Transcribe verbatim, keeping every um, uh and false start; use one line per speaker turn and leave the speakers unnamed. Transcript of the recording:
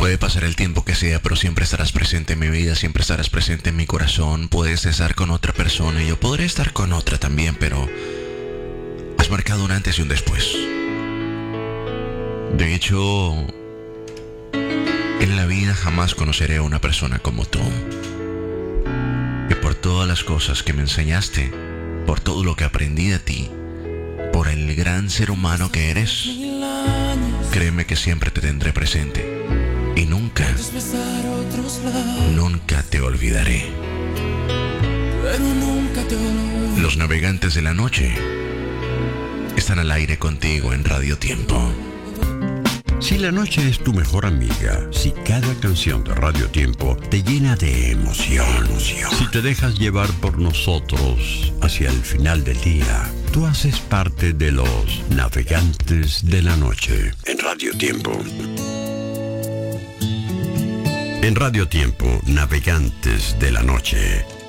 Puede pasar el tiempo que sea, pero siempre estarás presente en mi vida, siempre estarás presente en mi corazón. Puedes estar con otra persona y yo podré estar con otra también, pero has marcado un antes y un después. De hecho, en la vida jamás conoceré a una persona como tú. Y por todas las cosas que me enseñaste, por todo lo que aprendí de ti, por el gran ser humano que eres, créeme que siempre te tendré presente. Y nunca, nunca te olvidaré. Los navegantes de la noche están al aire contigo en Radio Tiempo.
Si la noche es tu mejor amiga, si cada canción de Radio Tiempo te llena de emoción, si te dejas llevar por nosotros hacia el final del día, tú haces parte de los navegantes de la noche en Radio Tiempo. En Radio Tiempo, navegantes de la noche.